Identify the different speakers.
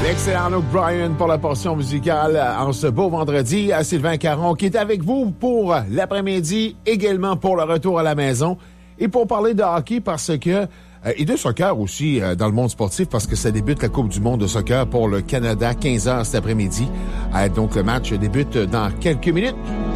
Speaker 1: L'excellent Luke Bryan pour la portion musicale en ce beau vendredi. À Sylvain Caron qui est avec vous pour l'après-midi, également pour le retour à la maison et pour parler de hockey parce que et de soccer aussi dans le monde sportif parce que ça débute la Coupe du monde de soccer pour le Canada, 15h cet après-midi. Donc le match débute dans quelques minutes.